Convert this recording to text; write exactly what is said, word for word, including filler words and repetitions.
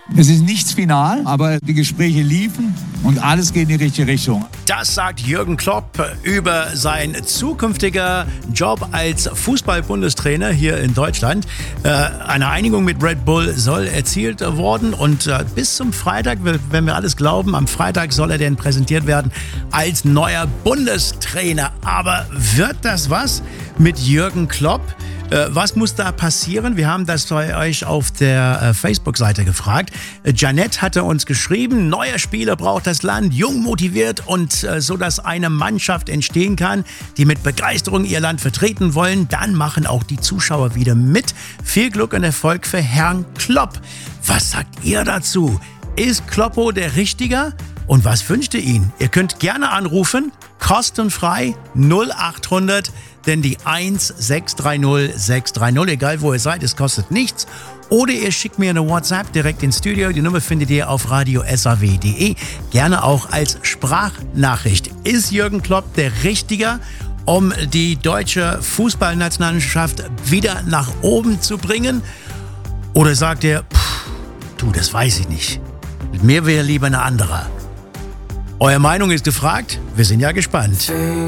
Es ist nichts final, aber die Gespräche liefen und alles geht in die richtige Richtung. Das sagt Jürgen Klopp über seinen zukünftigen Job als Fußball-Bundestrainer hier in Deutschland. Äh, eine Einigung mit Red Bull soll erzielt worden und äh, bis zum Freitag, wenn wir alles glauben, am Freitag soll er denn präsentiert werden als neuer Bundestrainer. Aber wird das was mit Jürgen Klopp? Äh, was muss da passieren? Wir haben das bei euch auf der äh, Facebook-Seite gefragt. Äh, Janette hatte uns geschrieben, neuer Spieler braucht das Land, jung motiviert und äh, so, dass eine Mannschaft entstehen kann, die mit Begeisterung ihr Land vertreten wollen. Dann machen auch die Zuschauer wieder mit. Viel Glück und Erfolg für Herrn Klopp. Was sagt ihr dazu? Ist Kloppo der Richtige? Und was wünscht ihr ihn? Ihr könnt gerne anrufen, kostenfrei null acht hundert, denn die eins sechs drei null sechs drei null, egal wo ihr seid, es kostet nichts. Oder ihr schickt mir eine WhatsApp direkt ins Studio. Die Nummer findet ihr auf radio s a w punkt d e. Gerne auch als Sprachnachricht. Ist Jürgen Klopp der Richtige, um die deutsche Fußballnationalmannschaft wieder nach oben zu bringen? Oder sagt ihr, pff, du, das weiß ich nicht. Mit mir wäre lieber eine andere. Eure Meinung ist gefragt. Wir sind ja gespannt.